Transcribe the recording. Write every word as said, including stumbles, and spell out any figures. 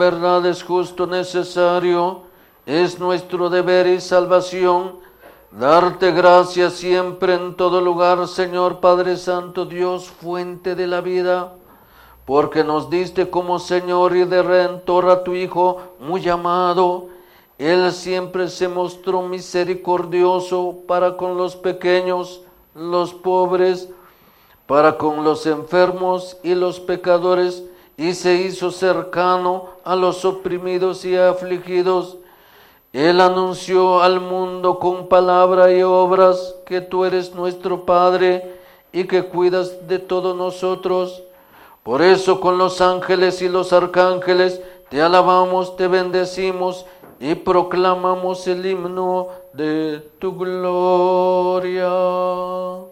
verdad es justo, necesario, es nuestro deber y salvación, darte gracias siempre en todo lugar, Señor Padre Santo, Dios, fuente de la vida, porque nos diste como Señor y de Redentor a tu Hijo muy amado. Él siempre se mostró misericordioso para con los pequeños, los pobres, para con los enfermos y los pecadores, y se hizo cercano a los oprimidos y afligidos. Él anunció al mundo con palabra y obras que tú eres nuestro Padre y que cuidas de todos nosotros. Por eso con los ángeles y los arcángeles te alabamos, te bendecimos y proclamamos el himno de tu gloria.